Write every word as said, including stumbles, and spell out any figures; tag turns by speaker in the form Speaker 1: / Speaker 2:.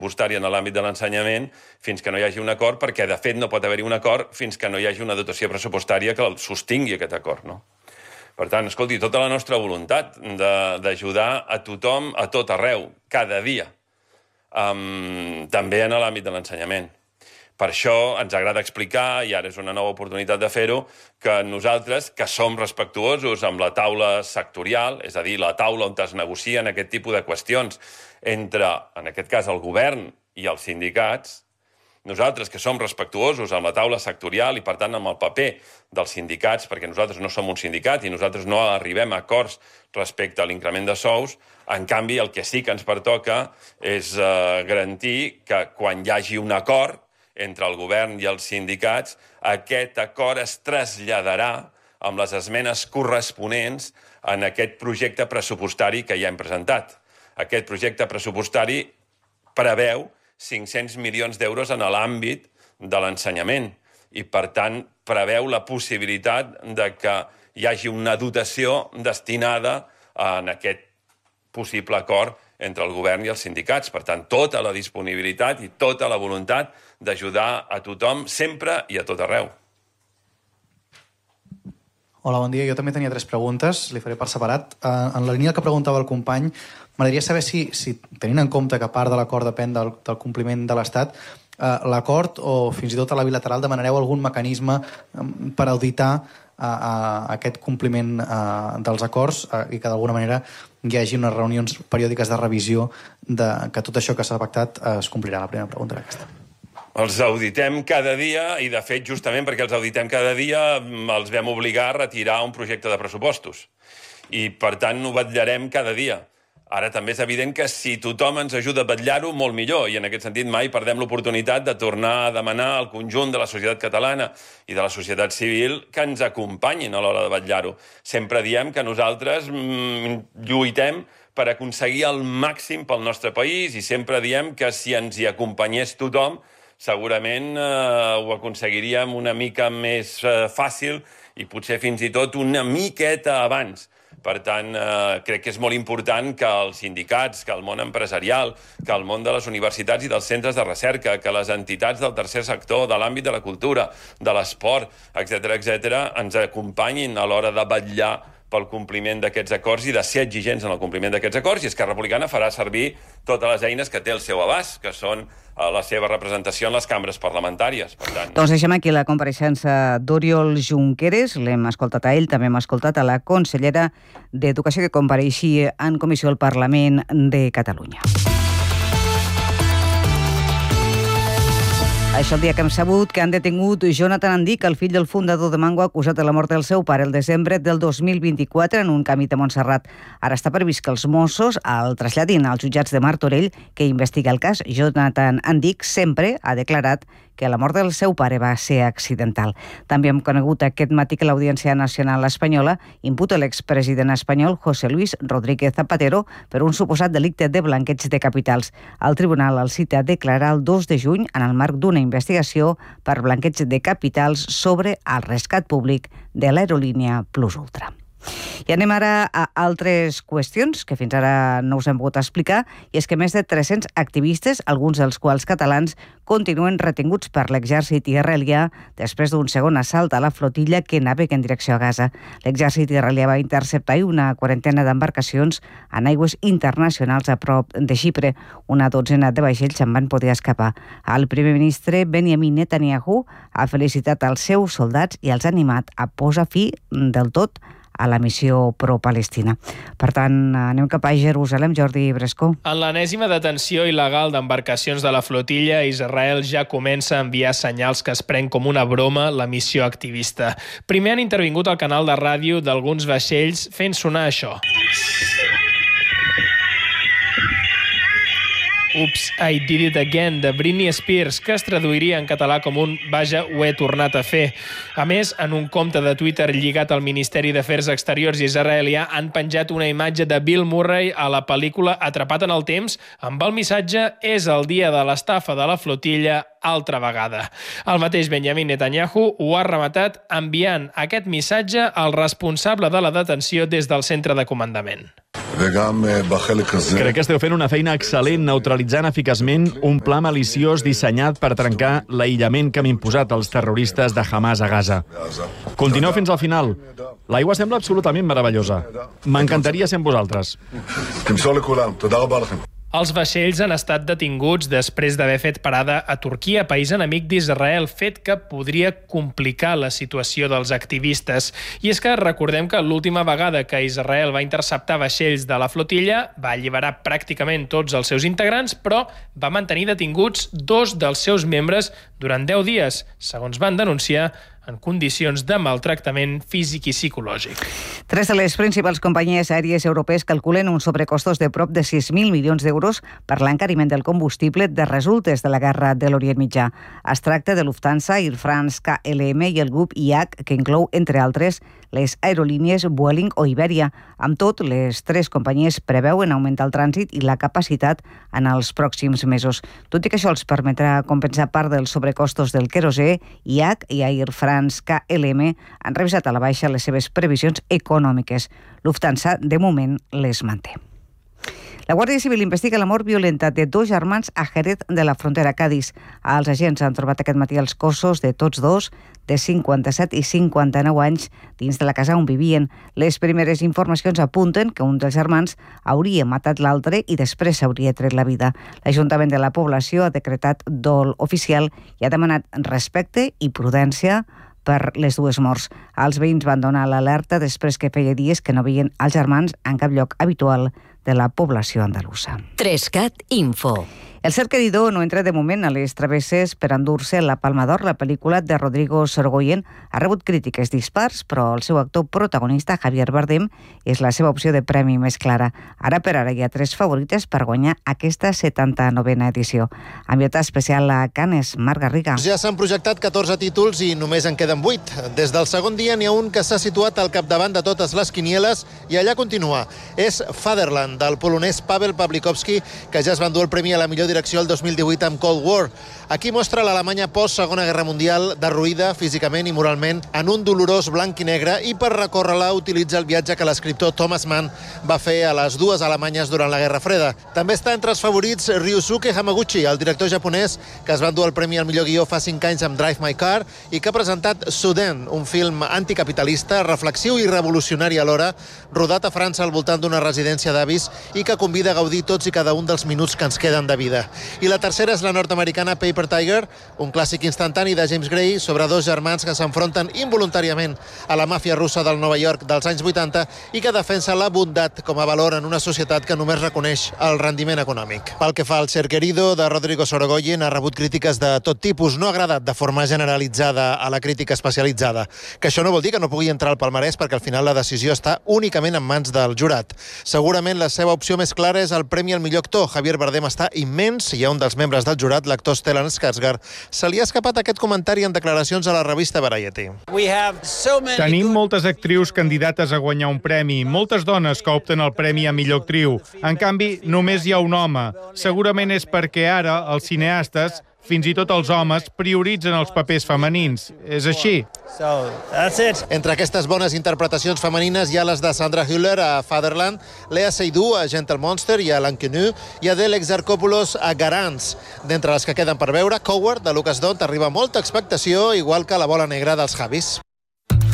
Speaker 1: pressupostària en l'àmbit de l'ensenyament fins que no hi hagi un acord, perquè de fet no pot haver-hi un acord fins que no hi hagi una dotació pressupostària que el sostingui aquest acord, no? Per tant, escolti, tota la nostra voluntat d'ajudar a tothom a tot arreu, cada dia, um, també en l'àmbit de l'ensenyament. Per això ens agrada explicar, i ara és una nova oportunitat de fer-ho, que nosaltres, que som respectuosos amb la taula sectorial, és a dir, la taula on es negocien aquest tipus de qüestions entre, en aquest cas, el govern i els sindicats, nosaltres, que som respectuosos amb la taula sectorial i, per tant, amb el paper dels sindicats, perquè nosaltres no som un sindicat i nosaltres no arribem a acords respecte a l'increment de sous, en canvi, el que sí que ens pertoca és eh, garantir que quan hi hagi un acord entre el govern i els sindicats, aquest acord es traslladarà amb les esmenes corresponents en aquest projecte pressupostari que ja hem presentat. Aquest projecte pressupostari preveu cinc-cents milions d'euros en l'àmbit de l'ensenyament i, per tant, preveu la possibilitat de que hi hagi una dotació destinada en aquest possible acord entre el govern i els sindicats. Per tant, tota la disponibilitat i tota la voluntat d'ajudar a tothom sempre i a tot arreu.
Speaker 2: Hola, bon dia. Jo també tenia tres preguntes, li faré per separat. En la línia que preguntava el company, m'agradaria saber si, si, tenint en compte que part de l'acord depèn del, del compliment de l'Estat, eh, l'acord o fins i tot a la bilateral demanareu algun mecanisme eh, per auditar a, a aquest compliment eh, dels acords eh, i que d'alguna manera hi hagi unes reunions periòdiques de revisió de que tot això que s'ha pactat eh, es complirà. La primera pregunta era aquesta.
Speaker 1: Els auditem cada dia i, de fet, justament perquè els auditem cada dia, els vam obligar a retirar un projecte de pressupostos. I, per tant, ho vetllarem cada dia. Ara també és evident que si tothom ens ajuda a vetllar-ho, molt millor. I en aquest sentit mai perdem l'oportunitat de tornar a demanar al conjunt de la societat catalana i de la societat civil que ens acompanyin a l'hora de vetllar-ho. Sempre diem que nosaltres mm, lluitem per aconseguir el màxim pel nostre país i sempre diem que si ens hi acompanyés tothom segurament eh, ho aconseguiríem una mica més eh, fàcil i potser fins i tot una miqueta abans. Per tant, eh, crec que és molt important que els sindicats, que el món empresarial, que el món de les universitats i dels centres de recerca, que les entitats del tercer sector, de l'àmbit de la cultura, de l'esport, etcètera, etcètera, ens acompanyin a l'hora de vetllar pel compliment d'aquests acords i de ser exigents en el compliment d'aquests acords, i Esquerra Republicana farà servir totes les eines que té al seu abast, que són la seva representació en les cambres parlamentàries. Per tant...
Speaker 3: Doncs deixem aquí la compareixença d'Oriol Junqueras. L'hem escoltat a ell, també hem escoltat a la consellera d'Educació que compareixia en comissió al Parlament de Catalunya. Això el dia que hem sabut que han detingut Jonathan Andic, el fill del fundador de Mango, acusat de la mort del seu pare el desembre del dos mil vint-i-quatre en un camí de Montserrat. Ara està previst que els Mossos el traslladin als jutjats de Martorell, que investiga el cas. Jonathan Andic sempre ha declarat que la mort del seu pare va ser accidental. També hem conegut aquest matí que l'Audiència Nacional Espanyola imputa l'expresident espanyol José Luis Rodríguez Zapatero per un suposat delicte de blanqueig de capitals. El tribunal el cita a declarar el dos de juny en el marc d'una investigació per blanqueig de capitals sobre el rescat públic de l'aerolínia Plus Ultra. I anem ara a altres qüestions que fins ara no us hem pogut explicar, i és que més de tres-cents activistes, alguns dels quals catalans, continuen retinguts per l'exèrcit israelià després d'un segon assalt a la flotilla que navega en direcció a Gaza. L'exèrcit israelià va interceptar una quarantena d'embarcacions en aigües internacionals a prop de Xipre. Una dotzena de vaixells se'n van poder escapar. El primer ministre Benjamin Netanyahu ha felicitat els seus soldats i els ha animat a posar fi del tot a la missió pro-Palestina. Per tant, anem cap a Jerusalem. Jordi Brescó.
Speaker 4: En l'enèsima detenció il·legal d'embarcacions de la flotilla, Israel ja comença a enviar senyals que es pren com una broma la missió activista. Primer han intervingut al canal de ràdio d'alguns vaixells fent sonar això. Oops, I Did It Again, de Britney Spears, que es traduiria en català com un vaja, ho he tornat a fer. A més, en un compte de Twitter lligat al Ministeri d'Afers Exteriors israelià han penjat una imatge de Bill Murray a la pel·lícula Atrapat en el temps amb el missatge «És el dia de l'estafa de la flotilla altra vegada». El mateix Benjamin Netanyahu ho ha rematat enviant aquest missatge al responsable de la detenció des del centre de comandament.
Speaker 5: Crec que esteu fent una feina excel·lent neutralitzant eficaçment un pla maliciós dissenyat per trencar l'aïllament que han imposat els terroristes de Hamas a Gaza. Continueu fins al final. L'aigua sembla absolutament meravellosa. M'encantaria ser amb vosaltres.
Speaker 4: Els vaixells han estat detinguts després d'haver fet parada a Turquia, país enemic d'Israel, fet que podria complicar la situació dels activistes. I és que recordem que l'última vegada que Israel va interceptar vaixells de la flotilla va alliberar pràcticament tots els seus integrants, però va mantenir detinguts dos dels seus membres durant deu dies, segons van denunciar, en condicions de maltractament físic i psicològic.
Speaker 3: Tres de les principals companyies aèries europees calculen uns sobrecostos de prop de sis mil milions d'euros per l'encariment del combustible de resultes de la guerra de l'Orient Mitjà. Es tracta de Lufthansa, Air France, K L M i el grup I A C, que inclou, entre altres, les aerolínies Vueling o Iberia. Amb tot, les tres companyies preveuen augmentar el trànsit i la capacitat en els pròxims mesos. Tot i que això els permetrà compensar part dels sobrecostos del querosè, I A C i Air France K L M han revisat a la baixa les seves previsions econòmiques. Lufthansa, de moment, les manté. La Guàrdia Civil investiga la mort violenta de dos germans a Jerez de la Frontera, Cádiz. Els agents han trobat aquest matí els cossos de tots dos, de cinquanta-set i cinquanta-nou anys, dins de la casa on vivien. Les primeres informacions apunten que un dels germans hauria matat l'altre i després s'hauria tret la vida. L'Ajuntament de la població ha decretat dol oficial i ha demanat respecte i prudència per les dues morts. Els veïns van donar l'alerta després que feia dies que no veien els germans en cap lloc habitual de la població andalusa.
Speaker 6: Trescat Info.
Speaker 3: El Ser Querido no entra de moment a les travesses per endur-se la Palma d'Or. La pel·lícula de Rodrigo Sorogoyen ha rebut crítiques dispars, però el seu actor protagonista, Javier Bardem, és la seva opció de premi més clara. Ara per ara hi ha tres favorites per guanyar aquesta setanta-novena edició. Enviat especial a Canes, Marc Garriga.
Speaker 7: Ja s'han projectat catorze títols i només en queden vuit. Des del segon dia n'hi ha un que s'ha situat al capdavant de totes les quinieles i allà continua. És Fatherland, del polonès Paweł Pawlikowski, que ja es va endur el premi a la millor direcció el dos mil divuit amb Cold War. Aquí mostra l'Alemanya post-Segona Guerra Mundial derruïda físicament i moralment en un dolorós blanc i negre, i per recórrer-la utilitza el viatge que l'escriptor Thomas Mann va fer a les dues Alemanyes durant la Guerra Freda. També està entre els favorits Ryusuke Hamaguchi, el director japonès que es va endur el premi al millor guió fa cinc anys amb Drive My Car i que ha presentat Suden, un film anticapitalista, reflexiu i revolucionari alhora, rodat a França al voltant d'una residència d'avis i que convida a gaudir tots i cada un dels minuts que ens queden de vida. I la tercera és la nord-americana Paper Tiger, un clàssic instantani de James Gray sobre dos germans que s'enfronten involuntàriament a la màfia russa del Nova York dels anys vuitanta i que defensa la bondat com a valor en una societat que només reconeix el rendiment econòmic. Pel que fa al Ser Querido, de Rodrigo Sorogoyen, ha rebut crítiques de tot tipus. No ha agradat de forma generalitzada a la crítica especialitzada, que això no vol dir que no pugui entrar al palmarès, perquè al final la decisió està únicament en mans del jurat. Segurament la seva opció més clara és el premi al millor actor. Javier Bardem està immens. Hi ha un dels membres del jurat, l'actor Stellan Skarsgård. Se li ha escapat aquest comentari en declaracions a la revista Variety.
Speaker 8: Tenim moltes actrius candidates a guanyar un premi, moltes dones que opten el premi a millor actriu. En canvi, només hi ha un home. Segurament és perquè ara els cineastes, fins i tot els homes, prioritzen els papers femenins. És així.
Speaker 7: Entre aquestes bones interpretacions femenines hi ha les de Sandra Hüller a Fatherland, Lea Seydoux a Gentle Monster i a L'Inconnu, i Adele Exarchopoulos a Garants. D'entre les que queden per veure, Coward, de Lucas Dont, arriba molta expectació, igual que La bola negra dels Javis.